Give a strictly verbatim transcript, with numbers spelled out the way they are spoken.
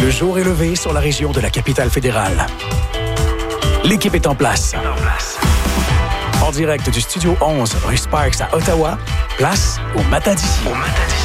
Le jour est levé sur la région de la capitale fédérale. L'équipe est en place. En direct du Studio onze, rue Sparks à Ottawa, place au Matadis.